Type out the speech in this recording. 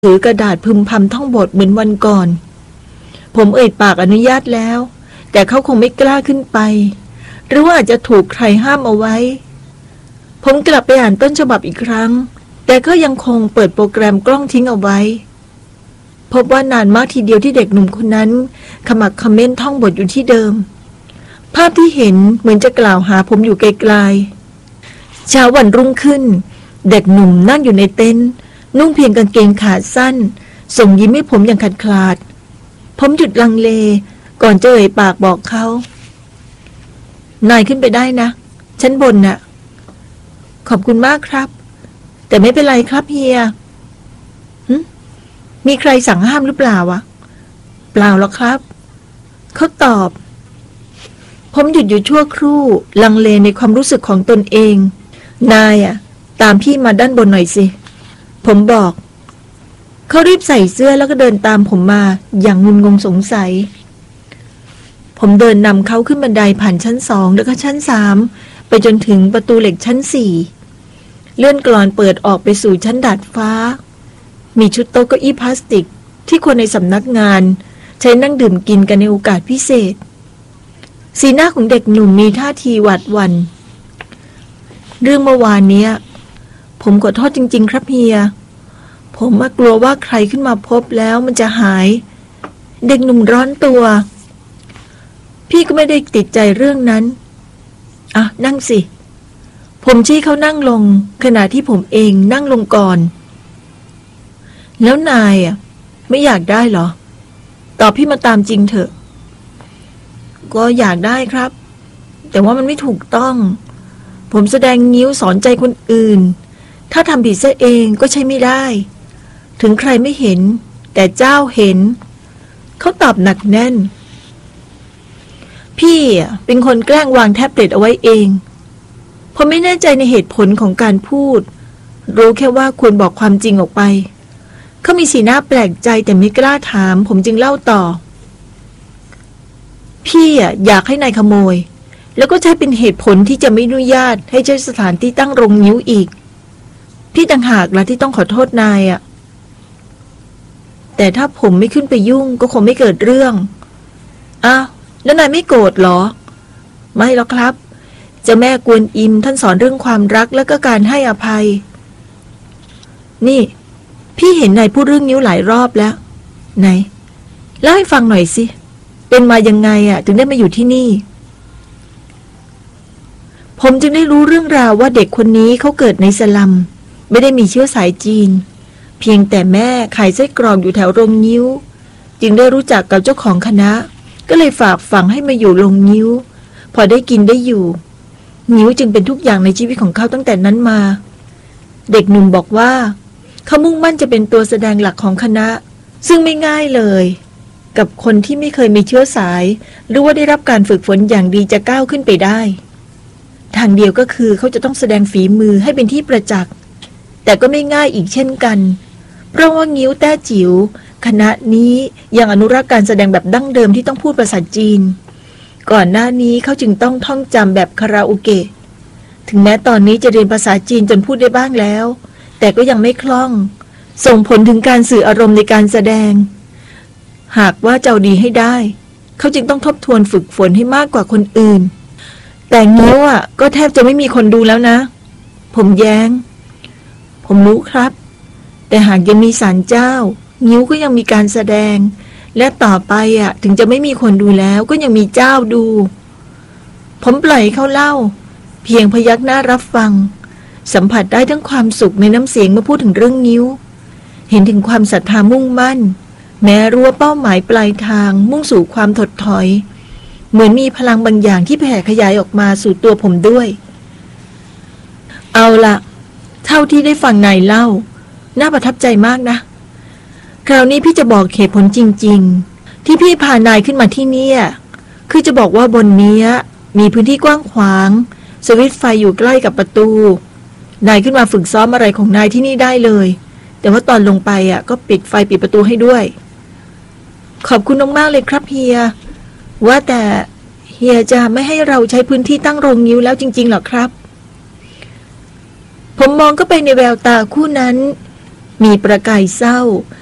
ถือกระดาษพึมพำท่องบทเหมือนวันก่อนผมเอ่ยปากอนุญาตแล้วแต่เขาคงไม่กล้าขึ้นไปหรือว่าอาจจะถูกใครห้ามเอาไว้ผมกลับไปอ่านต้นฉบับอีกครั้งแต่ก็ยังคงเปิดโปรแกรมกล้องทิ้งเอาไว้พบว่านานมากทีเดียวที่เด็กหนุ่มคนนั้นขมักเขม้นท่องบทอยู่ที่เดิมภาพที่เห็นเหมือนจะกล่าวหาผมอยู่ไกลๆเช้าวันรุ่งขึ้นเด็กหนุ่มนั่งอยู่ในเต็นท์นุ่งเพียงกางเกงขาสั้นส่งยิ้มให้ผมอย่างขาดคลาดผมหยุดลังเลก่อนจะเอ่ยปากบอกเขานายขึ้นไปได้นะชั้นบนน่ะขอบคุณมากครับแต่ไม่เป็นไรครับเฮียมีใครสั่งห้ามหรือเปล่าวะเปล่าหรอกครับเขาตอบผมหยุดอยู่ชั่วครู่ลังเลในความรู้สึกของตนเองนายตามพี่มาด้านบนหน่อยสิผมบอกเขารีบใส่เสื้อแล้วก็เดินตามผมมาอย่างงุนงงสงสัยผมเดินนำเขาขึ้นบันไดผ่านชั้น2แล้วก็ชั้น3ไปจนถึงประตูเหล็กชั้น4เลื่อนกลอนเปิดออกไปสู่ชั้นดาดฟ้ามีชุดโต๊ะเก้าอี้พลาสติกที่คนในสำนักงานใช้นั่งดื่มกินกันในโอกาสพิเศษสีหน้าของเด็กหนุ่มมีท่าทีหวาดหวั่นเรื่องเมื่อวานนี้ผมขอโทษจริงๆครับเฮียผมกลัวว่าใครขึ้นมาพบแล้วมันจะหายเด็กหนุ่มร้อนตัวพี่ก็ไม่ได้ติดใจเรื่องนั้นนั่งสิผมชี้เขานั่งลงขณะที่ผมเองนั่งลงก่อนแล้วนายไม่อยากได้เหรอตอบพี่มาตามจริงเถอะก็อยากได้ครับแต่ว่ามันไม่ถูกต้องผมแสดงนิ้วสอนใจคนอื่นถ้าทำผิดซะเองก็ใช้ไม่ได้ถึงใครไม่เห็นแต่เจ้าเห็นเขาตอบหนักแน่นพี่เป็นคนแกล้งวางแท็บเล็ตเอาไว้เองผมไม่แน่ใจในเหตุผลของการพูดรู้แค่ว่าควรบอกความจริงออกไปเขามีสีหน้าแปลกใจแต่ไม่กล้าถามผมจึงเล่าต่อพี่อยากให้นายขโมยแล้วก็ใช้เป็นเหตุผลที่จะไม่อนุญาตให้ใช้สถานที่ตั้งโรงนิ้วอีกพี่ต่างหากล่ะที่ต้องขอโทษนายแต่ถ้าผมไม่ขึ้นไปยุ่งก็คงไม่เกิดเรื่องแล้วนายไม่โกรธหรอไม่หรอกครับเจ้าแม่กวนอิมท่านสอนเรื่องความรักและก็การให้อภัยนี่พี่เห็นนายพูดเรื่องนิ้วหลายรอบแล้วไหนเล่าให้ฟังหน่อยสิเป็นมายังไงถึงได้มาอยู่ที่นี่ผมจึงได้รู้เรื่องราวว่าเด็กคนนี้เขาเกิดในสลัมไม่ได้มีเชื้อสายจีนเพียงแต่แม่ขายไส้กรอกอยู่แถวโรงนิ้วจึงได้รู้จักกับเจ้าของคณะก็เลยฝากฝังให้มาอยู่โรงนิ้วพอได้กินได้อยู่นิ้วจึงเป็นทุกอย่างในชีวิตของเขาตั้งแต่นั้นมาเด็กหนุ่มบอกว่าเขามุ่งมั่นจะเป็นตัวแสดงหลักของคณะซึ่งไม่ง่ายเลยกับคนที่ไม่เคยมีเชื้อสายหรือว่าได้รับการฝึกฝนอย่างดีจะก้าวขึ้นไปได้ทางเดียวก็คือเขาจะต้องแสดงฝีมือให้เป็นที่ประจักษ์แต่ก็ไม่ง่ายอีกเช่นกันเพราะว่างิ้วแต้จิ๋วคณะนี้ยังอนุรักษ์การแสดงแบบดั้งเดิมที่ต้องพูดภาษาจีนก่อนหน้านี้เขาจึงต้องท่องจำแบบคาราโอเกะถึงแม้ตอนนี้จะเรียนภาษาจีนจนพูดได้บ้างแล้วแต่ก็ยังไม่คล่องส่งผลถึงการสื่ออารมณ์ในการแสดงหากว่าจะเอาดีให้ได้เขาจึงต้องทบทวนฝึกฝนให้มากกว่าคนอื่นแต่งิ้วก็แทบจะไม่มีคนดูแล้วนะผมแย้งผมรู้ครับแต่หากยังมีศาลเจ้างิ้วก็ยังมีการแสดงและต่อไปถึงจะไม่มีคนดูแล้วก็ยังมีเจ้าดูผมปล่อยเขาเล่าเพียงพยักหน้ารับฟังสัมผัสได้ทั้งความสุขในน้ำเสียงเมื่อพูดถึงเรื่องงิ้วเห็นถึงความศรัทธามุ่งมั่นแม้รู้ว่าเป้าหมายปลายทางมุ่งสู่ความถดถอยเหมือนมีพลังบางอย่างที่แผ่ขยายออกมาสู่ตัวผมด้วยเอาล่ะเท่าที่ได้ฟังนายเล่าน่าประทับใจมากนะคราวนี้พี่จะบอกเหตุผลจริงๆที่พี่พานายขึ้นมาที่นี่คือจะบอกว่าบนนี้มีพื้นที่กว้างขวางสวิตช์ไฟอยู่ใกล้กับประตูนายขึ้นมาฝึกซ้อมอะไรของนายที่นี่ได้เลยแต่ว่าตอนลงไปก็ปิดไฟปิดประตูให้ด้วยขอบคุณมากๆเลยครับเฮียว่าแต่เฮียจะไม่ให้เราใช้พื้นที่ตั้งโรงนิ้วแล้วจริงๆหรอครับผมมองก็ไปในแววตาคู่นั้นมีประกายเศร้า